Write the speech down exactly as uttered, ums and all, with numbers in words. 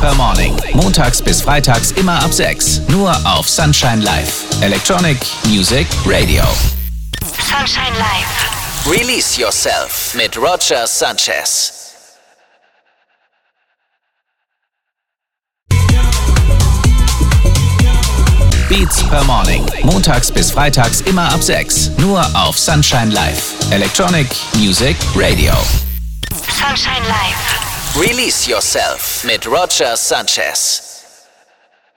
per Morning. Montags bis freitags immer ab sechs. Nur auf Sunshine Live. Electronic Music Radio. Sunshine Live. Release Yourself mit Roger Sanchez. Beats per Morning. Montags bis freitags immer ab sechs. Nur auf Sunshine Live. Electronic Music Radio. Sunshine Live. Release Yourself mit Roger Sanchez.